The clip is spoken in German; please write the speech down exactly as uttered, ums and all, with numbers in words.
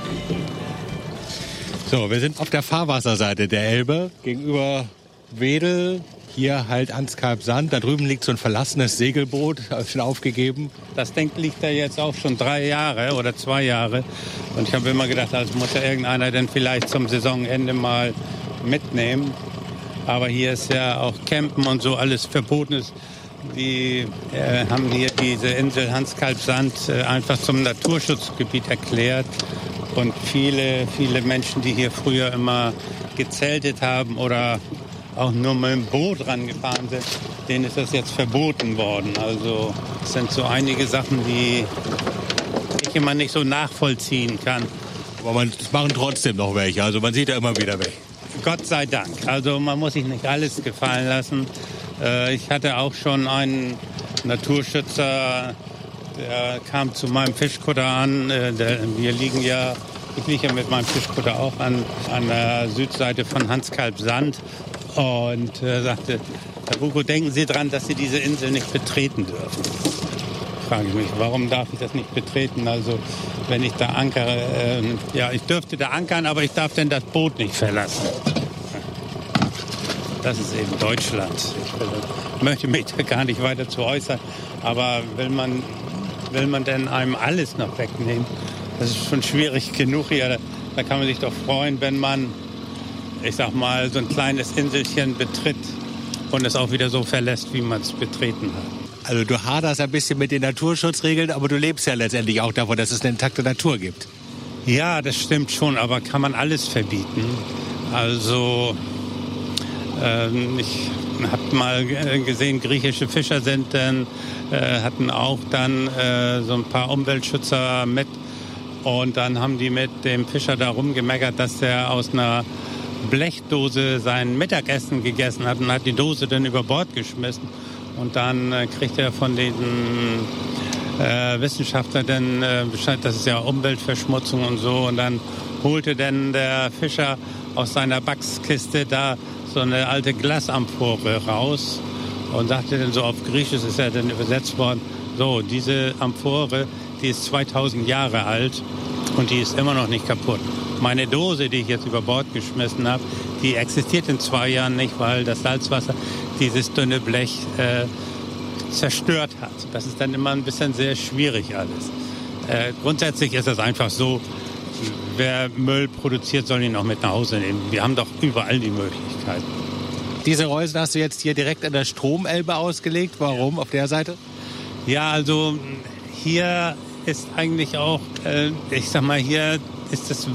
So, wir sind auf der Fahrwasserseite der Elbe gegenüber Wedel. Hier halt Anskalb Sand. Da drüben liegt so ein verlassenes Segelboot, schon aufgegeben. Das Ding liegt da jetzt auch schon drei Jahre oder zwei Jahre. Und ich habe immer gedacht, das muss ja irgendeiner denn vielleicht zum Saisonende mal mitnehmen. Aber hier ist ja auch Campen und so alles verboten ist. Die äh, haben hier diese Insel Anskalb Sand äh, einfach zum Naturschutzgebiet erklärt. Und viele, viele Menschen, die hier früher immer gezeltet haben oder auch nur mit dem Boot rangefahren sind, denen ist das jetzt verboten worden. Also es sind so einige Sachen, die ich immer nicht so nachvollziehen kann. Aber man, das machen trotzdem noch welche, also man sieht ja immer wieder welche. Gott sei Dank. Also man muss sich nicht alles gefallen lassen. Äh, ich hatte auch schon einen Naturschützer, der kam zu meinem Fischkutter an. Äh, der, wir liegen ja, ich liege ja mit meinem Fischkutter auch an, an der Südseite von Anskalb Sand. Und äh, sagte, Herr Buko, denken Sie dran, dass Sie diese Insel nicht betreten dürfen. Frage ich mich, warum darf ich das nicht betreten? Also wenn ich da ankere, äh, ja, ich dürfte da ankern, aber ich darf denn das Boot nicht verlassen. Das ist eben Deutschland. Ich möchte mich da gar nicht weiter zu äußern. Aber will man, will man denn einem alles noch wegnehmen? Das ist schon schwierig genug hier. Da, da kann man sich doch freuen, wenn man, ich sag mal, so ein kleines Inselchen betritt und es auch wieder so verlässt, wie man es betreten hat. Also du haderst ein bisschen mit den Naturschutzregeln, aber du lebst ja letztendlich auch davon, dass es eine intakte Natur gibt. Ja, das stimmt schon, aber kann man alles verbieten? Also ähm, ich habe mal gesehen, griechische Fischer sind dann, äh, hatten auch dann äh, so ein paar Umweltschützer mit und dann haben die mit dem Fischer da rumgemeckert, dass der aus einer Blechdose sein Mittagessen gegessen hat und hat die Dose dann über Bord geschmissen. Und dann äh, kriegt er von den äh, Wissenschaftlern dann äh, Bescheid, das ist ja Umweltverschmutzung und so. Und dann holte dann der Fischer aus seiner Backskiste da so eine alte Glasamphore raus und sagte dann so, auf Griechisch ist er dann übersetzt worden, so, diese Amphore, die ist zweitausend Jahre alt und die ist immer noch nicht kaputt. Meine Dose, die ich jetzt über Bord geschmissen habe, die existiert in zwei Jahren nicht, weil das Salzwasser dieses dünne Blech äh, zerstört hat. Das ist dann immer ein bisschen sehr schwierig alles. Äh, grundsätzlich ist es einfach so, wer Müll produziert, soll ihn auch mit nach Hause nehmen. Wir haben doch überall die Möglichkeiten. Diese Reusen hast du jetzt hier direkt an der Stromelbe ausgelegt. Warum auf der Seite? Ja, also hier ist eigentlich auch, äh, ich sag mal, hier ist das